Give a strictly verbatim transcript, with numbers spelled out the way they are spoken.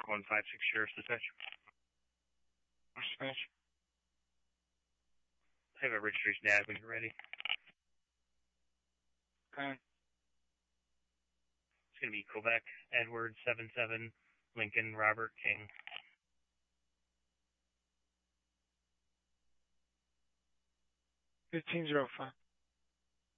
one five six Sheriff's Dispatch. Dispatch. I have a registration ad when you're ready. Okay. It's going to be Quebec, Edward, seven seven, Lincoln, Robert, King. fifteen zero five.